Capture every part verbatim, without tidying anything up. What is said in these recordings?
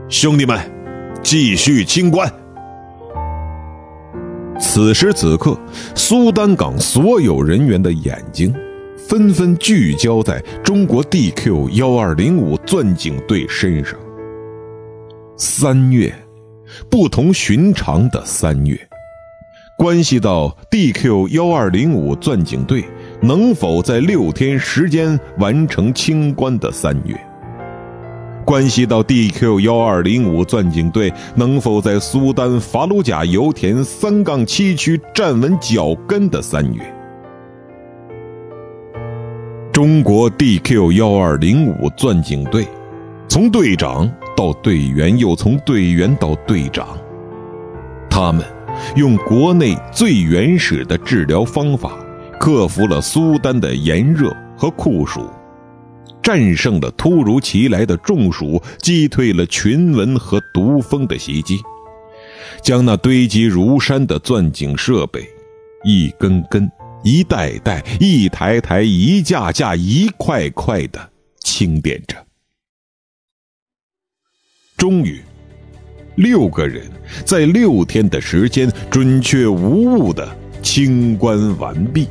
兄弟们，继续清关。此时此刻，苏丹港所有人员的眼睛纷纷聚焦在中国 D Q 一二零五 钻井队身上。三月，不同寻常的三月，关系到 D Q 一二零五 钻井队能否在六天时间完成清关的三月，关系到 D Q 一二零五 钻井队能否在苏丹法鲁贾油田三杠七区站稳脚跟的三月。中国 D Q 一二零五 钻井队从队长到队员，又从队员到队长，他们用国内最原始的治疗方法克服了苏丹的炎热和酷暑，战胜了突如其来的中暑，击退了群蚊和毒蜂的袭击，将那堆积如山的钻井设备一根根、一代代、一台台、一架架、一块块地清点着。终于，六个人在六天的时间准确无误地清关完毕。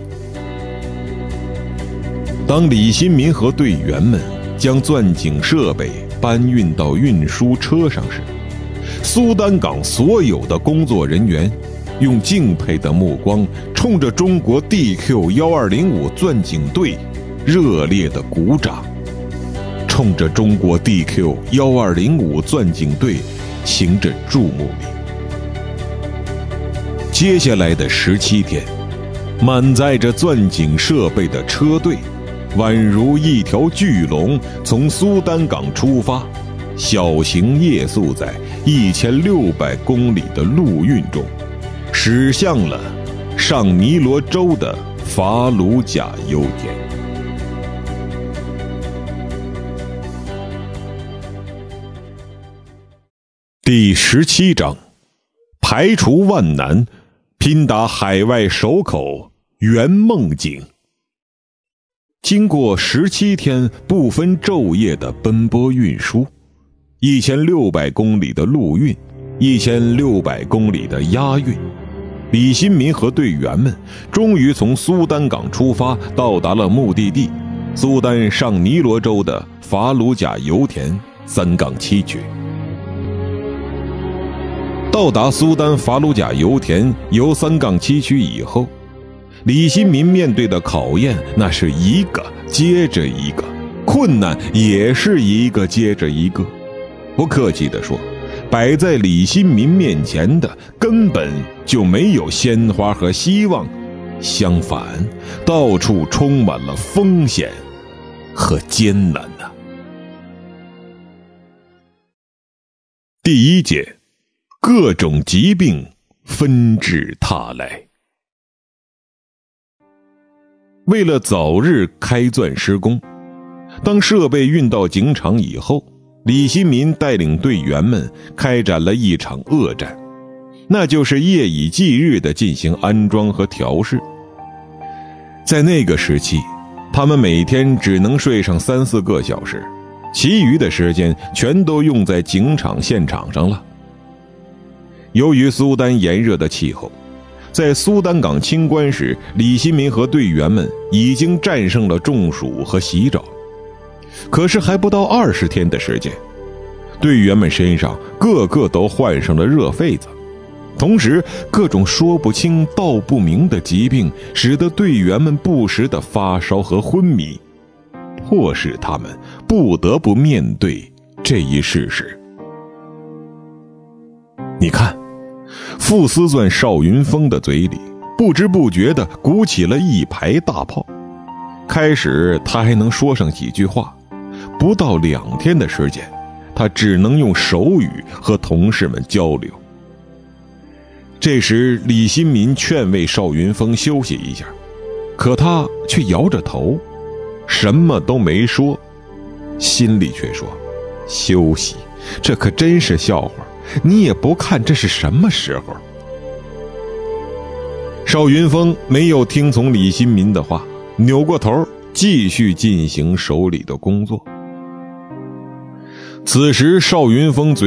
当李新民和队员们将钻井设备搬运到运输车上时，苏丹港所有的工作人员用敬佩的目光冲着中国 D Q 一二零五 钻井队热烈的鼓掌，冲着中国 D Q 一二零五 钻井队行着注目礼。接下来的十七天，满载着钻井设备的车队宛如一条巨龙，从苏丹港出发，小行夜宿在一千六百公里的陆运中，驶向了上尼罗州的法鲁贾油田。第十七章，排除万难，拼打海外首口圆梦井。经过十七天不分昼夜的奔波运输，一千六百公里的陆运，一千六百公里的押运，李新民和队员们终于从苏丹港出发，到达了目的地苏丹上尼罗州的法鲁贾油田三杠七区。到达苏丹法鲁贾油田由三杠七区以后，李新民面对的考验那是一个接着一个，困难也是一个接着一个。不客气地说，摆在李新民面前的根本就没有鲜花和希望，相反，到处充满了风险和艰难啊。第一节，各种疾病纷至沓来。为了早日开钻施工，当设备运到井场以后，李新民带领队员们开展了一场恶战，那就是夜以继日地进行安装和调试。在那个时期，他们每天只能睡上三四个小时，其余的时间全都用在井场现场上了。由于苏丹炎热的气候，在苏丹港清关时，李新民和队员们已经战胜了中暑和洗澡。可是还不到二十天的时间，队员们身上个个都患上了热痱子，同时各种说不清道不明的疾病使得队员们不时的发烧和昏迷，迫使他们不得不面对这一事实。你看，傅斯钻邵云峰的嘴里不知不觉地鼓起了一排大炮。开始他还能说上几句话，不到两天的时间，他只能用手语和同事们交流。这时李新民劝慰邵云峰休息一下，可他却摇着头，什么都没说，心里却说：休息，这可真是笑话，你也不看这是什么时候。邵云峰没有听从李新民的话，扭过头继续进行手里的工作。此时邵云峰嘴